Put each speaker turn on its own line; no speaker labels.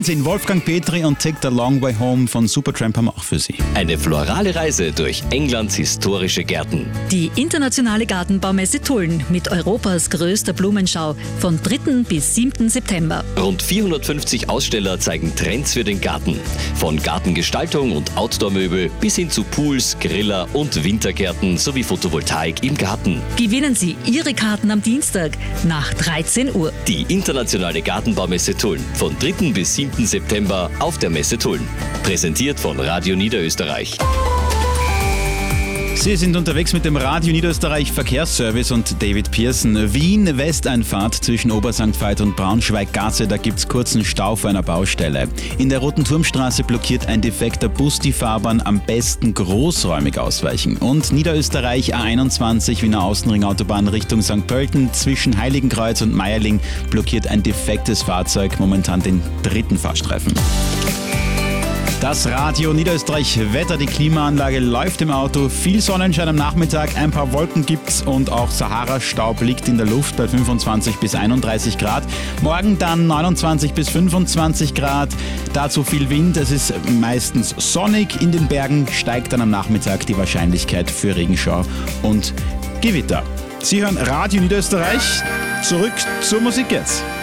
Sind Wolfgang Petri und Take the Long Way Home von Supertramp haben auch für Sie.
Eine florale Reise durch Englands historische Gärten.
Die internationale Gartenbaumesse Tulln mit Europas größter Blumenschau von 3. bis 7. September.
Rund 450 Aussteller zeigen Trends für den Garten. Von Gartengestaltung und Outdoor-Möbel bis hin zu Pools, Griller und Wintergärten sowie Photovoltaik im Garten.
Gewinnen Sie Ihre Karten am Dienstag nach 13 Uhr.
Die internationale Gartenbaumesse Tulln von 3. bis 7. September auf der Messe Tulln. Präsentiert von Radio Niederösterreich.
Sie sind unterwegs mit dem Radio Niederösterreich Verkehrsservice und David Pearson. Wien-Westeinfahrt zwischen Obersankt Veit und Braunschweig-Gasse, da gibt's kurzen Stau vor einer Baustelle. In der Roten Turmstraße blockiert ein defekter Bus die Fahrbahn, am besten großräumig ausweichen. Und Niederösterreich A21 Wiener Außenringautobahn Richtung St. Pölten zwischen Heiligenkreuz und Meierling blockiert ein defektes Fahrzeug momentan den 3. Fahrstreifen. Das Radio Niederösterreich Wetter, die Klimaanlage läuft im Auto, viel Sonnenschein am Nachmittag, ein paar Wolken gibt's und auch Sahara-Staub liegt in der Luft bei 25 bis 31 Grad. Morgen dann 29 bis 25 Grad, dazu viel Wind, es ist meistens sonnig, in den Bergen steigt dann am Nachmittag die Wahrscheinlichkeit für Regenschau und Gewitter. Sie hören Radio Niederösterreich, zurück zur Musik jetzt.